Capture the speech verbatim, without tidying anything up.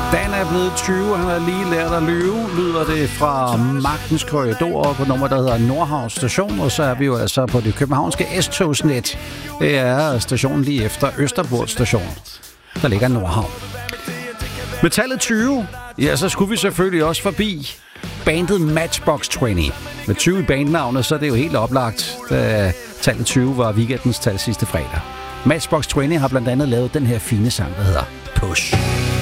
Dan er blevet tyve, han har lige lært at lyve, lyder det fra Magtens Korridor på nummer, der hedder Nordhavn Station, og så er vi jo altså på det københavnske S-togsnet. Det er stationen lige efter Østerport Station, der ligger Nordhavn. Med tallet tyve, ja, så skulle vi selvfølgelig også forbi bandet Matchbox tyve. Med tyve i bandnavnet, så er det jo helt oplagt, da tallet tyve var weekendens tal sidste fredag. Matchbox tyve har blandt andet lavet den her fine sang, der hedder Push.